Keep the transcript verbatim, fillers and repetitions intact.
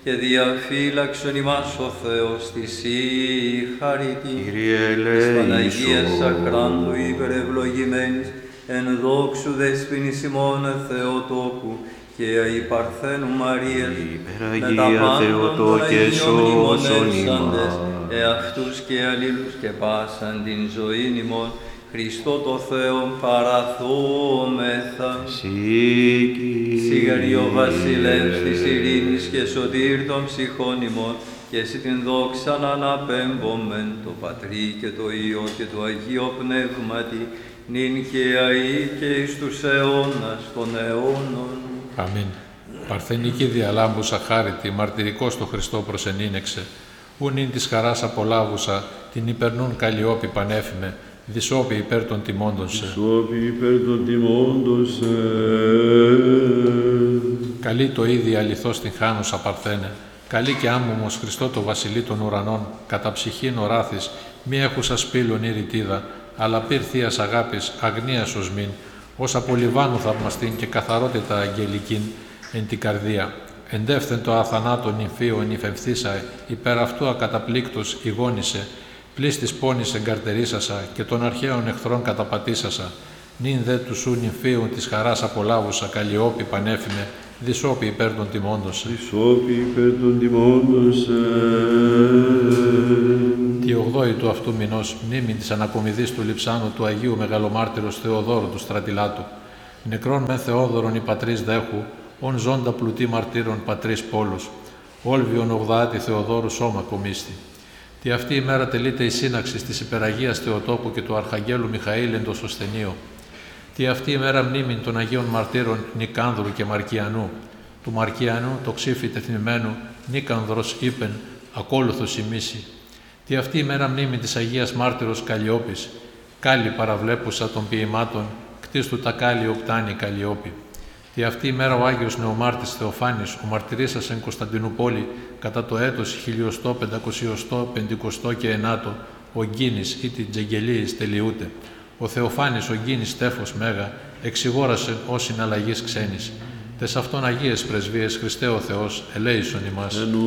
και διαφύλαξον ημάς ο Θεός της η χαρίτη. Κύριε Της Παναγίας ελέησον. Σαχράντου υπερευλογημένης, εν δόξου δέσποινης ημών Θεοτόκου, και η Παρθένου Μαρίας, Υπεραγία Θεοτόκε σώσον ημάς. εαυτούς και αλλήλους και πάσαν την ζωήν ημών, Χριστό το Θεό παραθούμεθα. Σιγαρή ο βασιλεύς της ειρήνης και σωτήρ των ψυχών ημών, και εσύ την δόξαν αναπέμπομεν, το Πατρί και το Υιό και το Αγίο Πνεύματι, νυν και αεί και εις τους αιώνας των αιώνων. Αμήν. Παρθενική διαλάμπουσα χάρητη, μαρτυρικός το Χριστό προσενήνεξε, ου νυν της χαράς απολάβουσα, την υπερνούν καλλιόπη πανέφημε, δυσόπη υπέρ των τιμώντων σε. Δυσόπη υπέρ των τιμώντων σε. Καλή το ίδιο αληθώς την χάνουσα Παρθένε, καλή και άμμομος Χριστό το βασιλεί των ουρανών, κατά ψυχήν οράθης, μη έχουσα σπήλων ή ρητίδα, αλλά πυρ θείας αγάπης, αγνίας ως μην, ως από Λιβάνου θαυμαστήν και καθαρότητα αγγελικήν εν την καρδία. Εντεύθεν το αθανάτων νυμφίων υφευθύσα, υπέρ αυτού ακαταπλήκτος ηγόνησε, πλήστης πόνης εγκαρτερίσασα και των αρχαίων εχθρών καταπατήσασα. Νυν δε του σου νυμφίων της χαράς απολάβουσα, καλλιόπη πανέφημε, δυσόπη υπέρ των τιμώντων σε. Δυσόπη υπέρ των τιμώντων σε. Τη ογδόη του αυτού μηνός, μνήμη της ανακομιδής του Λειψάνου του Αγίου Μεγαλομάρτυρος Θεοδόρου του Στρατιλάτου. Νεκρόν μεν Θεόδωρον η πατρίς δέχου, ον ζώντα πλουτή μαρτύρων πατρίς πόλους. Όλβιον ογδάτη Θεοδόρου σώμα κομίστη. Τι αυτή η μέρα τελείται η σύναξη της υπεραγίας Θεοτόκου και του Αρχαγγέλου Μιχαήλ εν το Σωσθενείο. Τι αυτή η μέρα μνήμην των Αγίων Μαρτύρων Νικάνδρου και Μαρκιανού. Του Μαρκιανού το ξύφι τεθνημένου Νίκανδρος είπεν, ακόλουθος ημίση. Τι αυτή η μέρα μνήμη της Αγίας Μάρτυρος Καλλιόπης, κάλλη παραβλέπουσα των ποιημάτων, κτίστου τα κάλλη οκτάνη Καλλιόπη. Τι αυτή η μέρα ο Άγιος Νεομάρτης Θεοφάνης, ο μαρτυρήσας εν Κωνσταντινούπολη, κατά το έτος χιλιοστό, πεντακοσιοστό, πεντηκοστό και ενάτο, ο Γκίνης ή την Τζεγγελίης τελειούται. Ο Θεοφάνης ο Γκίνης Στέφος Μέγα, εξηγόρασε ως συναλλαγής ξένης. Τες αυτών Αγίες Πρεσβείες Χριστέ ο Θεός, ελέησον ημάς.